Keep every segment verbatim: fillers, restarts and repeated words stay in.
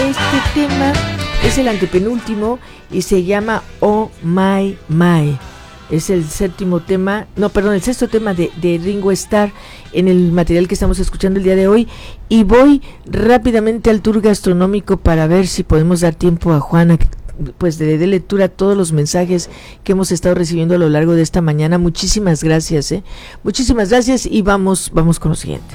Este tema es el antepenúltimo y se llama Oh My My. Es el séptimo tema, no, perdón, el sexto tema de, de Ringo Starr en el material que estamos escuchando el día de hoy. Y voy rápidamente al tour gastronómico para ver si podemos dar tiempo a Juana, pues de, de lectura a todos los mensajes que hemos estado recibiendo a lo largo de esta mañana. Muchísimas gracias, eh. Muchísimas gracias y vamos, vamos con lo siguiente.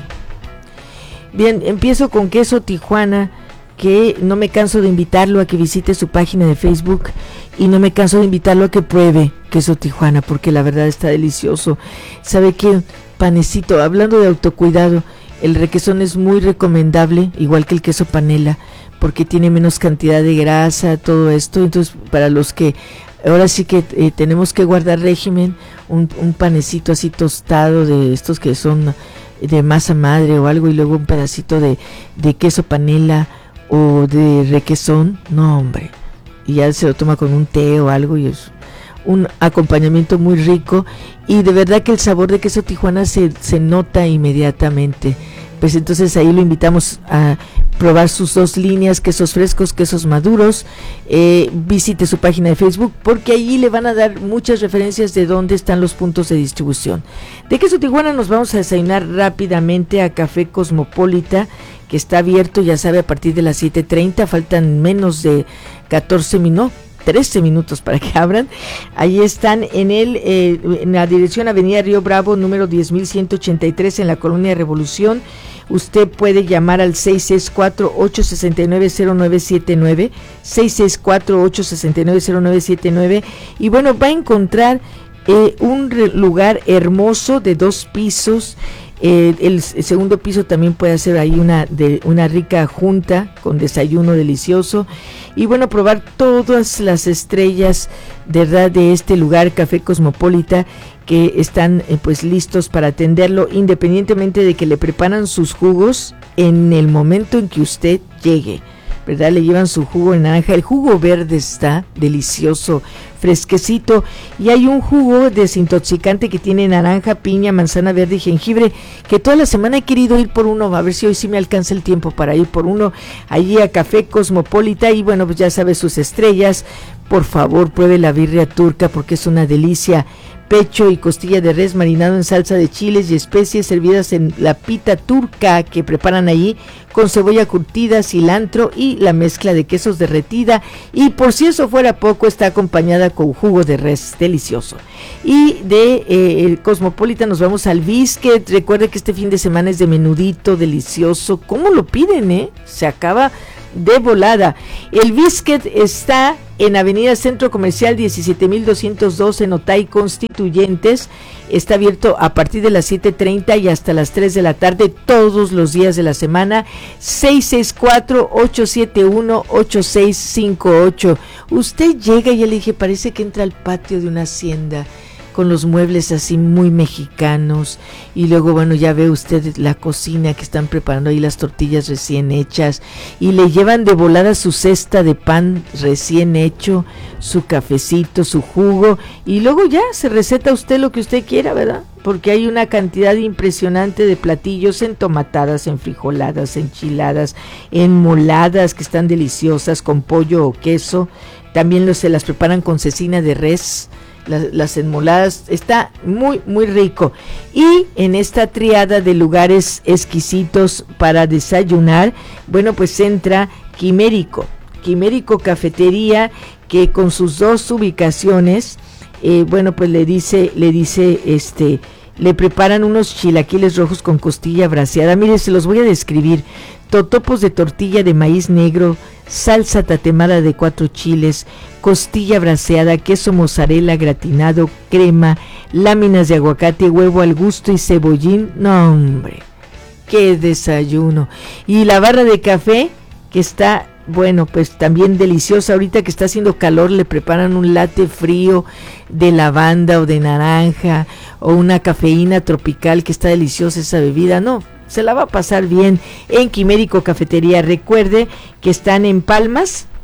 Bien, empiezo con Queso Tijuana, que no me canso de invitarlo a que visite su página de Facebook y no me canso de invitarlo a que pruebe Queso Tijuana, porque la verdad está delicioso. Sabe que panecito, hablando de autocuidado, el requesón es muy recomendable, igual que el queso panela, porque tiene menos cantidad de grasa, todo esto. Entonces, para los que ahora sí que eh, tenemos que guardar régimen, un, un panecito así tostado de estos que son de masa madre o algo, y luego un pedacito de, de queso panela o de requesón, no hombre, y ya se lo toma con un té o algo y es un acompañamiento muy rico, y de verdad que el sabor de Queso Tijuana se, se nota inmediatamente. Pues entonces ahí lo invitamos a probar sus dos líneas, quesos frescos, quesos maduros. Eh, visite su página de Facebook, porque allí le van a dar muchas referencias de dónde están los puntos de distribución. De Queso Tijuana nos vamos a desayunar rápidamente a Café Cosmopolita, que está abierto, ya sabe, a partir de las siete treinta, faltan menos de catorce minutos, trece minutos para que abran. Ahí están en el eh, en la dirección Avenida Río Bravo, número diez mil ciento ochenta y tres, en la Colonia Revolución. Usted puede llamar al seis seis cuatro, ocho seis nueve, cero nueve siete nueve, seis seis cuatro, ocho seis nueve, cero nueve siete nueve, y bueno, va a encontrar eh, un re- lugar hermoso de dos pisos. Eh, el, el segundo piso también puede hacer ahí una de una rica junta con desayuno delicioso, y bueno, probar todas las estrellas de verdad de este lugar, Café Cosmopolita, que están eh, pues listos para atenderlo, independientemente de que le preparan sus jugos en el momento en que usted llegue, ¿verdad? Le llevan su jugo de naranja, el jugo verde está delicioso, fresquecito, y hay un jugo desintoxicante que tiene naranja, piña, manzana verde y jengibre, que toda la semana he querido ir por uno, a ver si hoy sí me alcanza el tiempo para ir por uno, allí a Café Cosmopolita. Y bueno, pues ya sabe sus estrellas, por favor pruebe la birria turca porque es una delicia. Pecho y costilla de res marinado en salsa de chiles y especies, servidas en la pita turca que preparan allí con cebolla curtida, cilantro y la mezcla de quesos derretida, y por si eso fuera poco, está acompañada con jugo de res delicioso. Y de eh, el Cosmopolita nos vamos al Biscuit. Recuerde que este fin de semana es de menudito delicioso. ¿Cómo lo piden, eh? Se acaba de volada. El Biscuit está en Avenida Centro Comercial diecisiete mil doscientos dos en Otay Constituyentes. Está abierto a partir de las siete treinta y hasta las tres de la tarde todos los días de la semana. Seis seis cuatro, ocho siete uno, ocho seis cinco ocho. Usted llega y ya le dije, parece que entra al patio de una hacienda, con los muebles así muy mexicanos, y luego bueno, ya ve usted la cocina que están preparando ahí las tortillas recién hechas, y le llevan de volada su cesta de pan recién hecho, su cafecito, su jugo, y luego ya se receta usted lo que usted quiera, ¿verdad? Porque hay una cantidad impresionante de platillos, entomatadas, enfrijoladas, enchiladas, enmoladas, que están deliciosas con pollo o queso. También los, se las preparan con cecina de res. Las, las enmoladas, está muy muy rico. Y en esta triada de lugares exquisitos para desayunar, bueno, pues entra Quimérico, Quimérico Cafetería, que con sus dos ubicaciones, eh, bueno, pues le dice, le dice, este, le preparan unos chilaquiles rojos con costilla braseada. Mire, se los voy a describir: totopos de tortilla de maíz negro, salsa tatemada de cuatro chiles, costilla braseada, queso mozzarella gratinado, crema, láminas de aguacate, huevo al gusto y cebollín. No, hombre, qué desayuno. Y la barra de café, que está, bueno, pues también deliciosa. Ahorita que está haciendo calor, le preparan un latte frío de lavanda o de naranja, o una cafeína tropical, que está deliciosa esa bebida. No, se la va a pasar bien en Quimérico Cafetería. Recuerde que están en Palmas,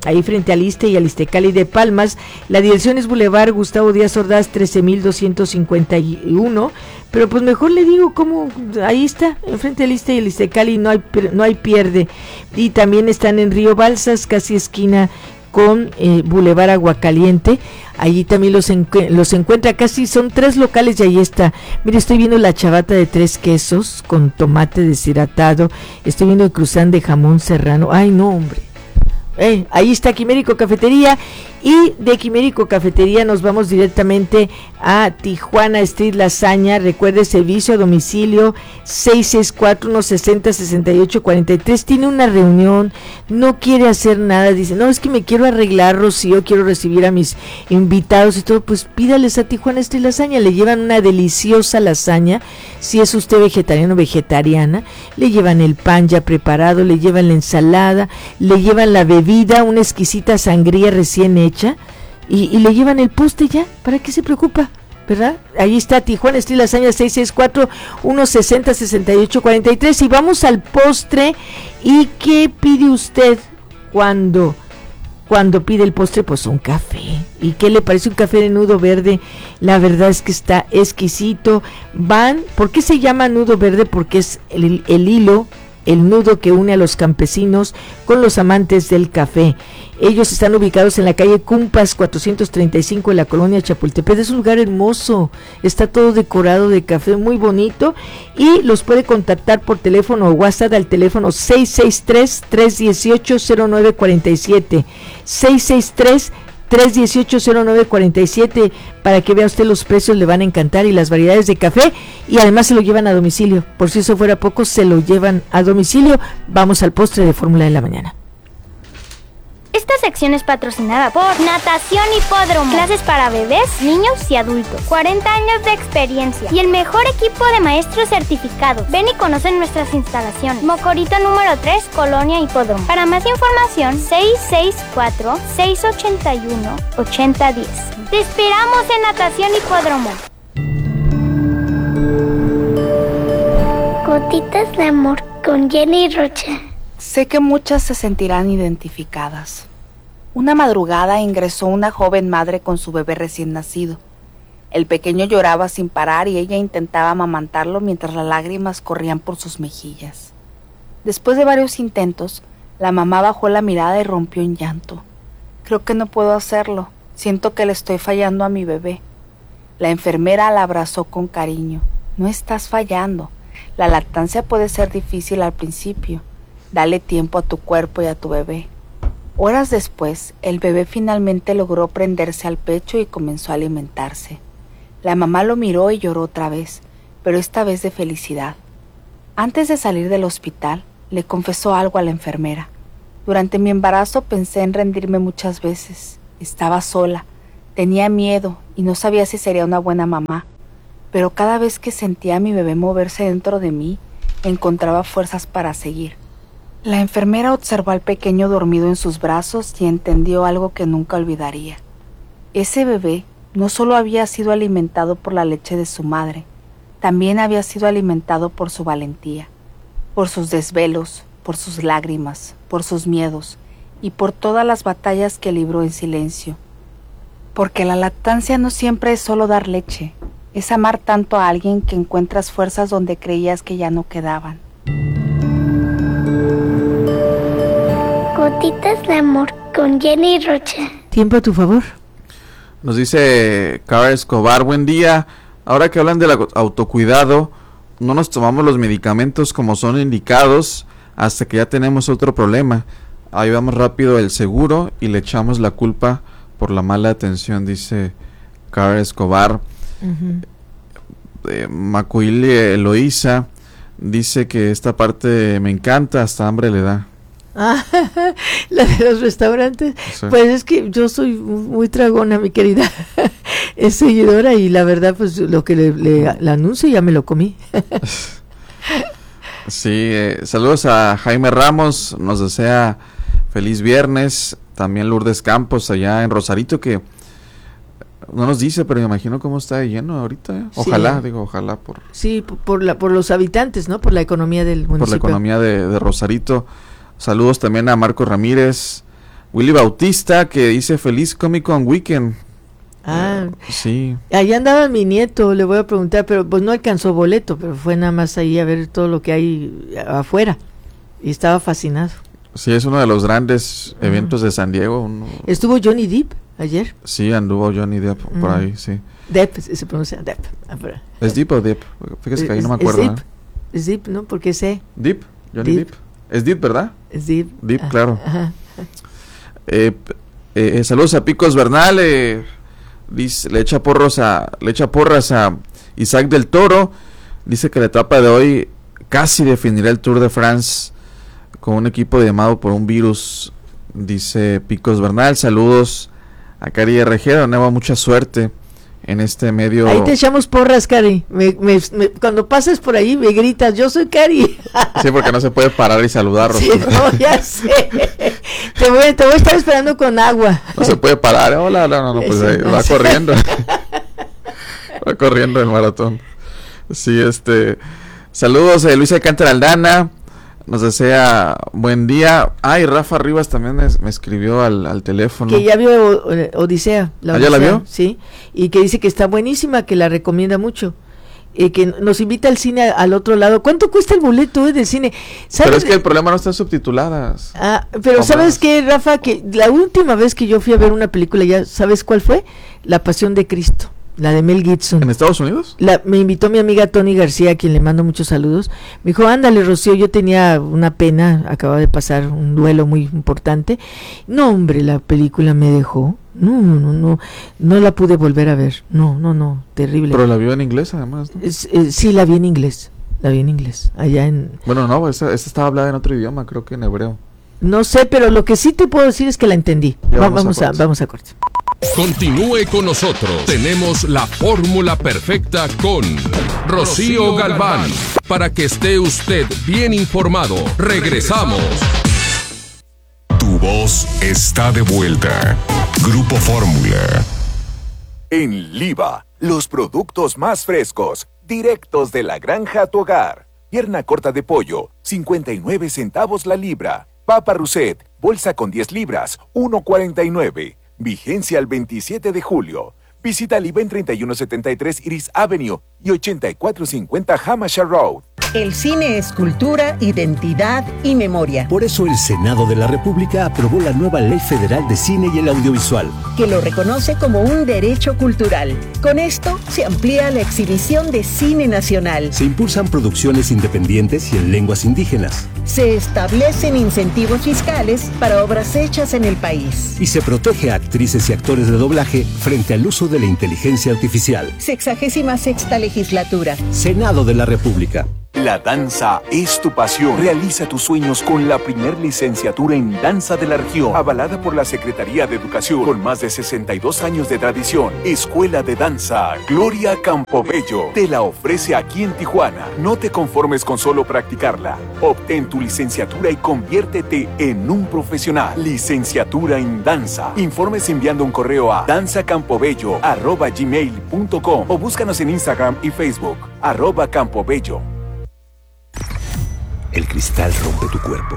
ahí frente al Iste y al Iztecali de Palmas. La dirección es Boulevard Gustavo Díaz Ordaz trece mil doscientos cincuenta y uno, pero pues mejor le digo cómo, ahí está, enfrente al Iste y el Iztecali, no hay, no hay pierde. Y también están en Río Balsas, casi esquina con eh, Boulevard Aguacaliente. Allí también los, encu- los encuentra, casi son tres locales y ahí está. Mire, estoy viendo la chavata de tres quesos con tomate deshidratado, estoy viendo el cruzán de jamón serrano. Ay, no, hombre. Eh, ahí está Quimérico Cafetería, y de Quimérico Cafetería nos vamos directamente a Tijuana Street Lasaña. Recuerde, servicio a domicilio seis seis cuatro, uno seis cero, seis ocho cuatro tres. Tiene una reunión, no quiere hacer nada, dice, no, es que me quiero arreglar, Rocío, quiero recibir a mis invitados y todo. Pues pídales a Tijuana Street Lasaña, le llevan una deliciosa lasaña. Si es usted vegetariano o vegetariana, le llevan el pan ya preparado, le llevan la ensalada, le llevan la bebida, una exquisita sangría recién hecha, y, y le llevan el postre ya. ¿Para qué se preocupa? ¿Verdad? Ahí está Tijuana Street Lasaña seis seis cuatro, uno seis cero, seis ocho cuatro tres. Y vamos al postre. ¿Y qué pide usted cuando cuando pide el postre? Pues un café. ¿Y qué le parece un café de nudo verde? La verdad es que está exquisito. Van, ¿por qué se llama nudo verde? Porque es el, el hilo, el nudo que une a los campesinos con los amantes del café. Ellos están ubicados en la calle Cumpas cuatrocientos treinta y cinco en la colonia Chapultepec. Es un lugar hermoso, está todo decorado de café, muy bonito, y los puede contactar por teléfono o WhatsApp al teléfono seis seis tres, tres uno ocho, cero nueve cuatro siete, seis seis tres, tres uno ocho, cero nueve cuatro siete, para que vea usted los precios, le van a encantar, y las variedades de café, y además se lo llevan a domicilio. Por si eso fuera poco, se lo llevan a domicilio. Vamos al postre de Fórmula de la Mañana. Esta sección es patrocinada por Natación Hipódromo. Clases para bebés, niños y adultos. cuarenta años de experiencia y el mejor equipo de maestros certificados. Ven y conoce nuestras instalaciones. Mocorito número tres, Colonia Hipódromo. Para más información, seis seis cuatro, seis ocho uno, ocho cero uno cero. Te esperamos en Natación Hipódromo. Gotitas de amor con Jenny Rocha. Sé que muchas se sentirán identificadas. Una madrugada ingresó una joven madre con su bebé recién nacido. El pequeño lloraba sin parar y ella intentaba amamantarlo mientras las lágrimas corrían por sus mejillas. Después de varios intentos, la mamá bajó la mirada y rompió en llanto. Creo que no puedo hacerlo. Siento que le estoy fallando a mi bebé. La enfermera la abrazó con cariño. No estás fallando. La lactancia puede ser difícil al principio. Dale tiempo a tu cuerpo y a tu bebé. Horas después, el bebé finalmente logró prenderse al pecho y comenzó a alimentarse. La mamá lo miró y lloró otra vez, pero esta vez de felicidad. Antes de salir del hospital, le confesó algo a la enfermera. Durante mi embarazo pensé en rendirme muchas veces. Estaba sola, tenía miedo y no sabía si sería una buena mamá. Pero cada vez que sentía a mi bebé moverse dentro de mí, encontraba fuerzas para seguir. La enfermera observó al pequeño dormido en sus brazos y entendió algo que nunca olvidaría. Ese bebé no solo había sido alimentado por la leche de su madre, también había sido alimentado por su valentía, por sus desvelos, por sus lágrimas, por sus miedos y por todas las batallas que libró en silencio. Porque la lactancia no siempre es solo dar leche, es amar tanto a alguien que encuentras fuerzas donde creías que ya no quedaban. Gotitas de amor con Jenny Rocha. Tiempo a tu favor. Nos dice Cara Escobar, buen día. Ahora que hablan del autocuidado, no nos tomamos los medicamentos como son indicados hasta que ya tenemos otro problema. Ahí vamos rápido el seguro y le echamos la culpa por la mala atención, dice Cara Escobar. Uh-huh. eh, Macuili Eloísa dice que esta parte me encanta, hasta hambre le da. Ah, la de los restaurantes. Sí. Pues es que yo soy muy tragona, mi querida. Es seguidora y la verdad, pues lo que le, le, le anuncio ya me lo comí. Sí, eh, saludos a Jaime Ramos, nos desea feliz viernes. También Lourdes Campos allá en Rosarito, que no nos dice, pero me imagino cómo está lleno ahorita. ¿eh? Ojalá, sí. digo, ojalá por... Sí, por, la, por los habitantes, ¿no? Por la economía del municipio. Por la economía de, de Rosarito. Saludos también a Marco Ramírez, Willy Bautista, que dice feliz Comic Con Weekend. Ah, sí. Allá andaba mi nieto, le voy a preguntar, pero pues no alcanzó boleto, pero fue nada más ahí a ver todo lo que hay afuera y estaba fascinado. Sí, es uno de los grandes uh-huh. eventos de San Diego. Uno... Estuvo Johnny Depp ayer. Sí, anduvo Johnny Depp uh-huh. por ahí, sí. Depp, se pronuncia Depp. ¿Es Depp o Depp? Fíjese que ahí no me acuerdo. Es Depp, ¿eh? Es Depp, ¿no? Porque es E. Depp, Johnny Depp. Depp. Es Depp, ¿verdad? Es Depp. Depp, ah, claro. Ajá. Eh, eh, saludos a Picos Bernal, eh, dice, le echa porros a, le echa porras a Isaac del Toro, dice que la etapa de hoy casi definirá el Tour de France con un equipo llamado por un virus, dice Picos Bernal. Saludos a Cari R G, de nuevo mucha suerte en este medio. Ahí te echamos porras, Cari. Me, me, me, cuando pases por ahí me gritas, yo soy Cari. Sí, porque no se puede parar y saludar. Sí, no, ya sé. Te voy, te voy a estar esperando con agua. No se puede parar. Hola, no, no, no pues ahí, va corriendo. Va corriendo el maratón. Sí, este. Saludos a Luis Alcántara Aldana. Nos desea buen día. Ay, ah, Rafa Rivas también me, me escribió al, al teléfono. Que ya vio Odisea. La ¿Ah, Odisea, ya la vio? Sí. Y que dice que está buenísima, que la recomienda mucho. Y que nos invita al cine al otro lado. ¿Cuánto cuesta el boleto eh, del cine? Pero es que el problema no están subtituladas. Ah, pero ¿sabes qué, Rafa? Que la última vez que yo fui a ver una película, ¿ya sabes cuál fue? La Pasión de Cristo. La de Mel Gibson. ¿En Estados Unidos? La, me invitó mi amiga Tony García, a quien le mando muchos saludos. Me dijo, ándale, Rocío, yo tenía una pena, acababa de pasar un duelo muy importante. No, hombre, la película me dejó. No, no, no, no, no la pude volver a ver. No, no, no, terrible. Pero la vio en inglés, además, ¿no? Es, eh, sí, la vi en inglés. La vi en inglés, allá en... Bueno, no, esta, esta estaba hablada en otro idioma, creo que en hebreo. No sé, pero lo que sí te puedo decir es que la entendí. Va, vamos, vamos, a, a, vamos a corte. Continúe con nosotros. Tenemos la fórmula perfecta con Rocío Galván. Para que esté usted bien informado. Regresamos. Tu voz está de vuelta. Grupo Fórmula. En Liva, los productos más frescos, directos de la granja a tu hogar. Pierna corta de pollo, cincuenta y nueve centavos la libra. Papa Rousset, bolsa con diez libras, uno cuarenta y nueve. Vigencia el veintisiete de julio. Visita Liva en treinta y uno setenta y tres Iris Avenue y ochenta y cuatro cincuenta Hampshire Road. El cine es cultura, identidad y memoria. Por eso el Senado de la República aprobó la nueva Ley Federal de Cine y el Audiovisual, que lo reconoce como un derecho cultural. Con esto se amplía la exhibición de cine nacional. Se impulsan producciones independientes y en lenguas indígenas. Se establecen incentivos fiscales para obras hechas en el país. Y se protege a actrices y actores de doblaje frente al uso de la inteligencia artificial. Sexagésima sexta legislatura. Senado de la República. La danza es tu pasión. Realiza tus sueños con la primer licenciatura en danza de la región, avalada por la Secretaría de Educación, con más de sesenta y dos años de tradición. Escuela de Danza Gloria Campobello te la ofrece aquí en Tijuana. No te conformes con solo practicarla. Obtén tu licenciatura y conviértete en un profesional. Licenciatura en danza. Informes enviando un correo a danzacampobello arroba gmail punto com o búscanos en Instagram y Facebook arroba campobello. El cristal rompe tu cuerpo,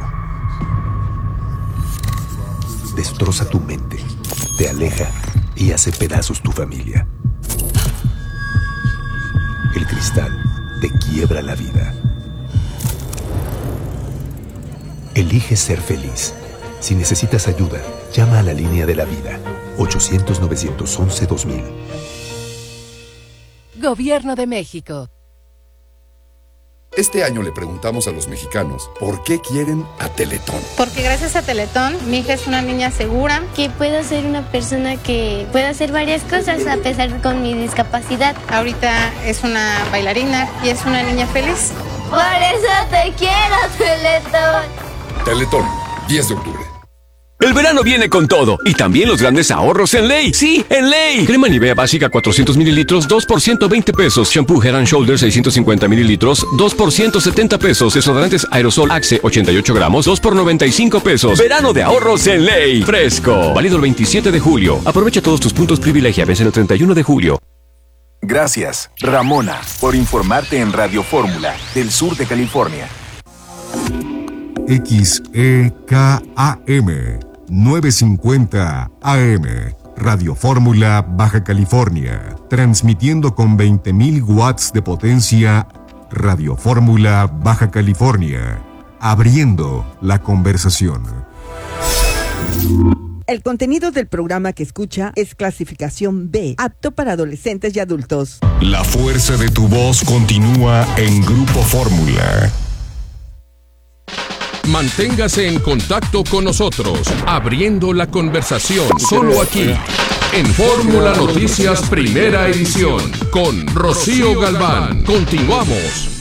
destroza tu mente, te aleja y hace pedazos tu familia. El cristal te quiebra la vida. Elige ser feliz. Si necesitas ayuda, llama a la línea de la vida, ochocientos, novecientos once, dos mil. Gobierno de México. Este año le preguntamos a los mexicanos por qué quieren a Teletón. Porque gracias a Teletón, mi hija es una niña segura. Que puedo ser una persona que pueda hacer varias cosas a pesar con mi discapacidad. Ahorita es una bailarina y es una niña feliz. Por eso te quiero, Teletón. Teletón, diez de octubre. El verano viene con todo, y también los grandes ahorros en Ley. ¡Sí, en Ley! Crema Nivea básica cuatrocientos mililitros, dos por ciento veinte pesos. Shampoo Head and Shoulders seiscientos cincuenta mililitros, dos por ciento setenta pesos. Desodorantes Aerosol Axe ochenta y ocho gramos, dos por noventa y cinco pesos. Verano de ahorros en Ley. Fresco. Válido el veintisiete de julio. Aprovecha todos tus puntos privilegia. Vence el treinta y uno de julio. Gracias, Ramona, por informarte en Radio Fórmula, del sur de California. X E K A M novecientos cincuenta A M. Radio Fórmula Baja California. Transmitiendo con veinte mil watts de potencia. Radio Fórmula Baja California. Abriendo la conversación. El contenido del programa que escucha es clasificación B, apto para adolescentes y adultos. La fuerza de tu voz continúa en Grupo Fórmula. Manténgase en contacto con nosotros, abriendo la conversación, solo aquí, en Fórmula Noticias Primera Edición, con Rocío Galván. Continuamos.